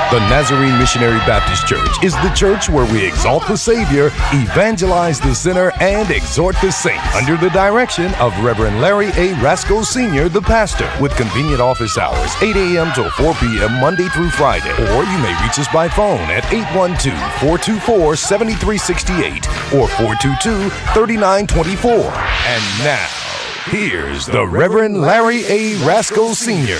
The Nazarene Missionary Baptist Church is the church where we exalt the Savior, evangelize the sinner, and exhort the saints under the direction of Reverend Larry A. Rasco Sr., the pastor, with convenient office hours, 8 a.m. till 4 p.m. Monday through Friday. Or you may reach us by phone at 812-424-7368 or 422-3924. And now, here's the Reverend Larry A. Rasco Sr.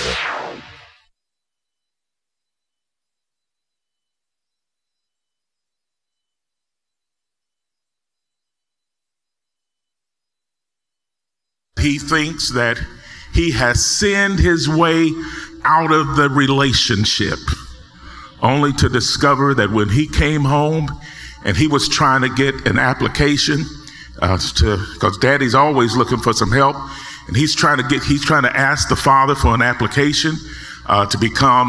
He thinks that he has sinned his way out of the relationship, only to discover that when he came home and he was trying to get an application because daddy's always looking for some help, and he's trying to ask the father for an application to become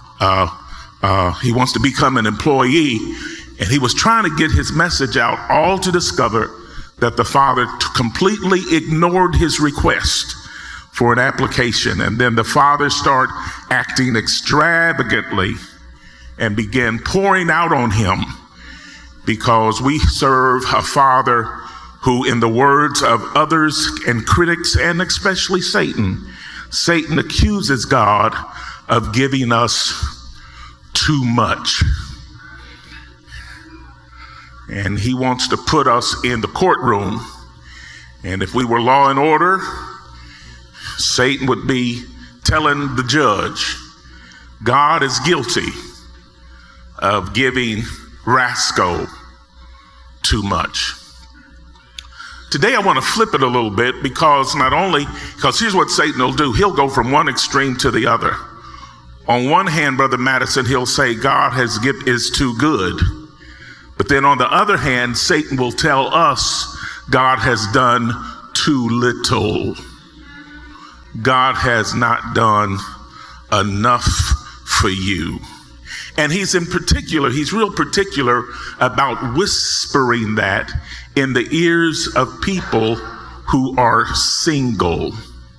he wants to become an employee, and he was trying to get his message out, all to discover that the father completely ignored his request for an application. And then the father started acting extravagantly and began pouring out on him, because we serve a father who, in the words of others and critics, and especially Satan accuses God of giving us too much. And he wants to put us in the courtroom. And if we were law and order, Satan would be telling the judge, God is guilty of giving Rasco too much. Today I want to flip it a little bit, because here's what Satan will do. He'll go from one extreme to the other. On one hand, Brother Madison, he'll say God is too good. But then on the other hand, Satan will tell us God has done too little. God has not done enough for you. And he's real particular about whispering that in the ears of people who are single.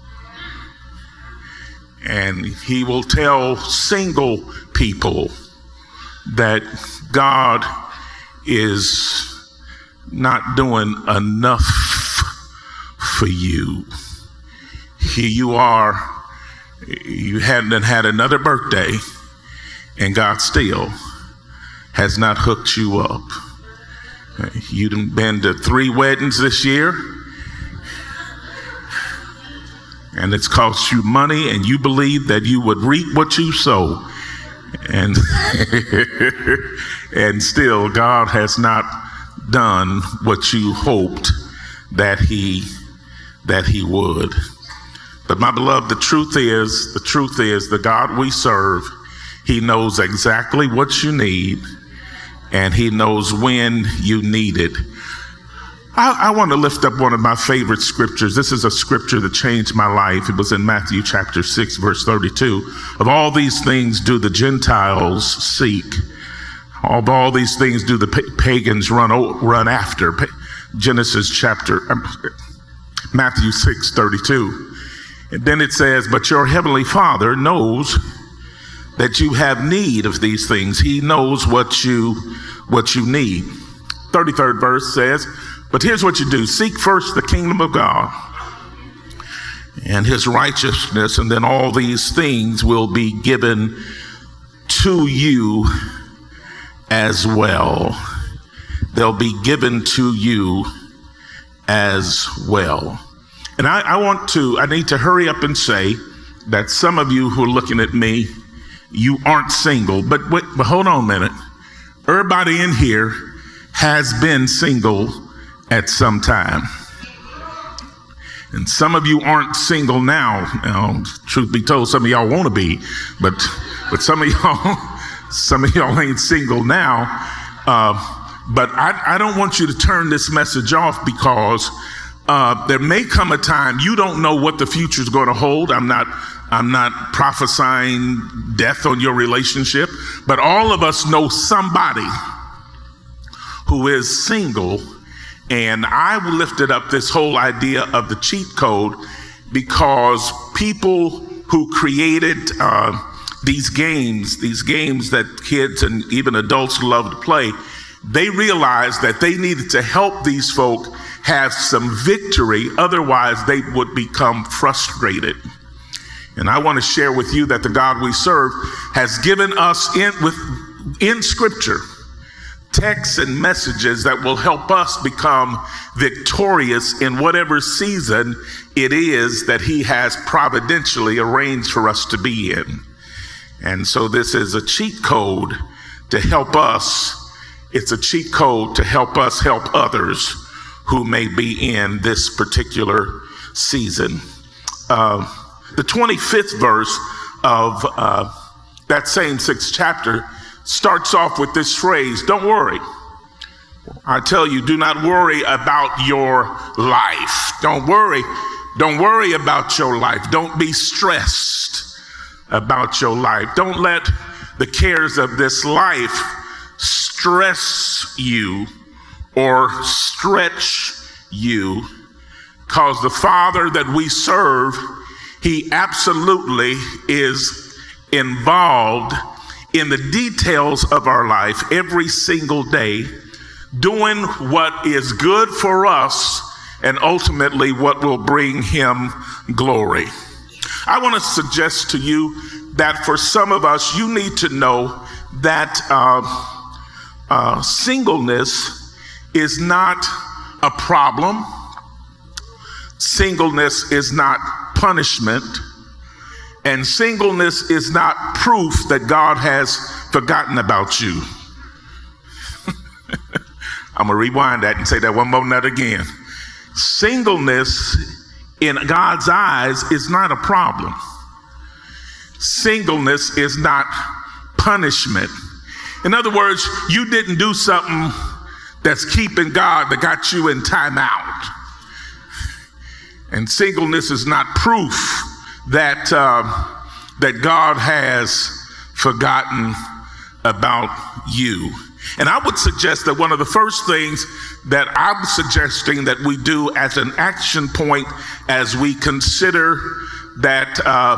And he will tell single people that God is not doing enough for you. Here you are, you hadn't had another birthday, and God still has not hooked you up. You've been to 3 weddings this year, and it's cost you money, and you believe that you would reap what you sow. And and still God has not done what you hoped that he would. But my beloved, the truth is the God we serve, he knows exactly what you need, and he knows when you need it. I want to lift up one of my favorite scriptures. This is a scripture that changed my life. It was in Matthew chapter 6, verse 32. Of all these things do the Gentiles seek. Of all these things do the pagans run after. Matthew 6, 32. And then it says, but your heavenly Father knows that you have need of these things. He knows what you need. 33rd verse says, but here's what you do. Seek first the kingdom of God and his righteousness, and then all these things will be given to you as well. They'll be given to you as well. And I need to hurry up and say that some of you who are looking at me, you aren't single, but hold on a minute. Everybody in here has been single at some time. And some of you aren't single now. Truth be told, some of y'all want to be, but some of y'all ain't single now. But I don't want you to turn this message off, because there may come a time you don't know what the future is going to hold. I'm not prophesying death on your relationship, but all of us know somebody who is single. And I lifted up this whole idea of the cheat code because people who created these games that kids and even adults love to play, they realized that they needed to help these folk have some victory. Otherwise, they would become frustrated. And I want to share with you that the God we serve has given us in Scripture texts and messages that will help us become victorious in whatever season it is that he has providentially arranged for us to be in. And so this is a cheat code to help us. It's a cheat code to help us help others who may be in this particular season. The 25th verse of that same 6th chapter starts off with this phrase, don't worry. I tell you, do not worry about your life. Don't worry about your life. Don't be stressed about your life. Don't let the cares of this life stress you or stretch you, because the Father that we serve, he absolutely is involved in the details of our life every single day, doing what is good for us and ultimately what will bring him glory. I want to suggest to you that for some of us, you need to know that singleness is not a problem. Singleness is not punishment. And singleness is not proof that God has forgotten about you. I'm going to rewind that and say that one more nut again. Singleness in God's eyes is not a problem. Singleness is not punishment. In other words, you didn't do something that's keeping God that got you in timeout. And singleness is not proof that God has forgotten about you. And I would suggest that one of the first things that I'm suggesting that we do as an action point as we consider that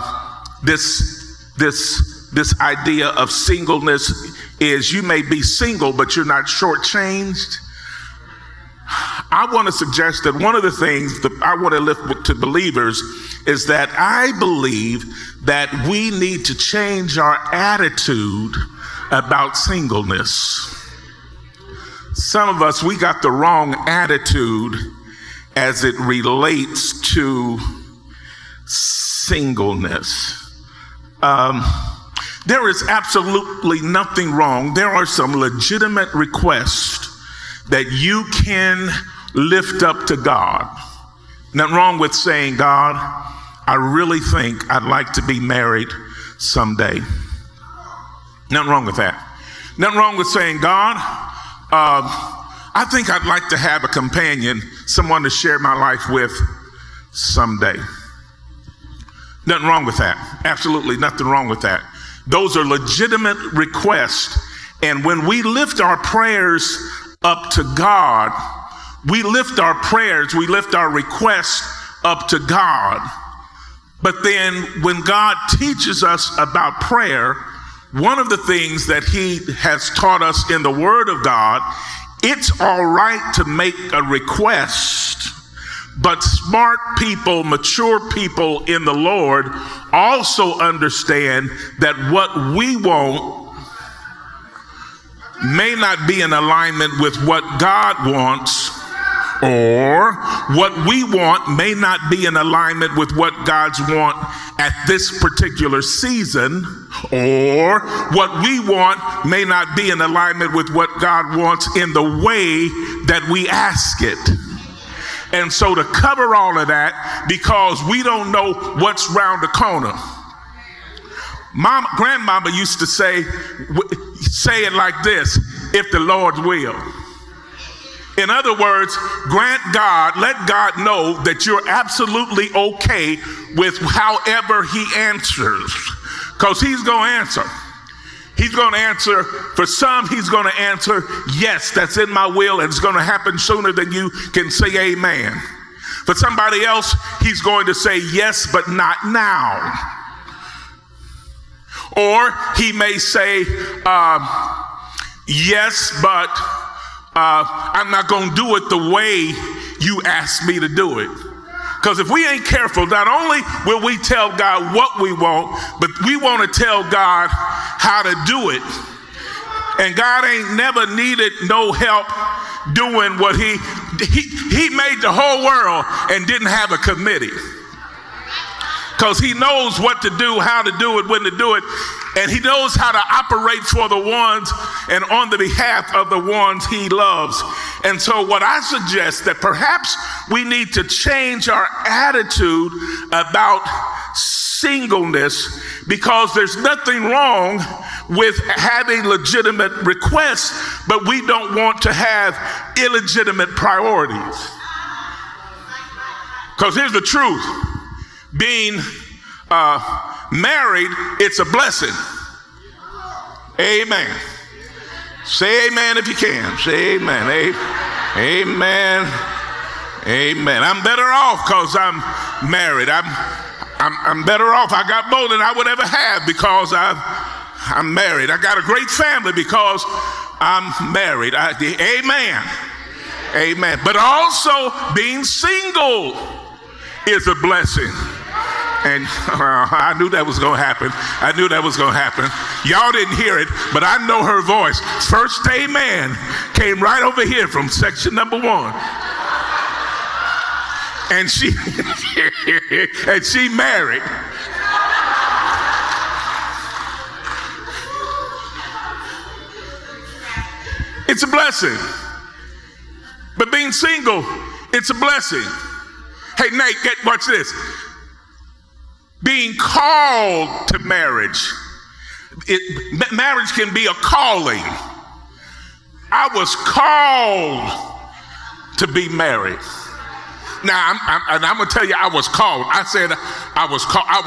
this idea of singleness is, you may be single, but you're not shortchanged. I want to suggest that one of the things that I want to lift to believers is that I believe that we need to change our attitude about singleness. Some of us, we got the wrong attitude as it relates to singleness. There is absolutely nothing wrong. There are some legitimate requests that you can lift up to God. Nothing wrong with saying, God, I really think I'd like to be married someday. Nothing wrong with that. Nothing wrong with saying, God, I think I'd like to have a companion, someone to share my life with someday. Nothing wrong with that. Absolutely nothing wrong with that. Those are legitimate requests. And when we lift our prayers up to God, we lift our prayers, we lift our requests up to God. But then when God teaches us about prayer, one of the things that he has taught us in the Word of God, it's all right to make a request, but smart people, mature people in the Lord also understand that what we want may not be in alignment with what God wants, or what we want may not be in alignment with what God's want at this particular season, or what we want may not be in alignment with what God wants in the way that we ask it. And so to cover all of that, because we don't know what's round the corner. Grandmama used to say it like this: if the Lord's will. In other words, grant God, let God know that you're absolutely okay with however he answers, because he's going to answer. He's going to answer. For some, he's going to answer, yes, that's in my will, and it's going to happen sooner than you can say amen. For somebody else, he's going to say yes, but not now. Or he may say, yes, but I'm not going to do it the way you asked me to do it. Because if we ain't careful, not only will we tell God what we want, but we want to tell God how to do it. And God ain't never needed no help doing what he made the whole world and didn't have a committee. Because he knows what to do, how to do it, when to do it. And he knows how to operate for the ones and on the behalf of the ones he loves. And so what I suggest that perhaps we need to change our attitude about singleness, because there's nothing wrong with having legitimate requests, but we don't want to have illegitimate priorities. Because here's the truth. Being married, it's a blessing. Amen. Say amen if you can. Say amen. Amen. Amen. I'm better off because I'm married. I'm better off. I got more than I would ever have because I'm married. I got a great family because I'm married. Amen. Amen. But also being single is a blessing. And I knew that was going to happen. I knew that was going to happen. Y'all didn't hear it, but I know her voice. First amen came right over here from section number 1. And she married. It's a blessing. But being single, it's a blessing. Hey, Nate, watch this. Being called to marriage. Marriage can be a calling. I was called to be married. Now, I'm going to tell you I was called. I said I was called.